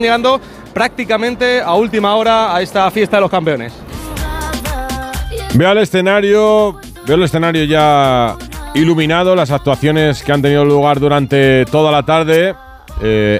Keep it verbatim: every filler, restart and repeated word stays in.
Llegando prácticamente a última hora a esta fiesta de los campeones. Veo el escenario, veo el escenario ya iluminado, las actuaciones que han tenido lugar durante toda la tarde. Eh,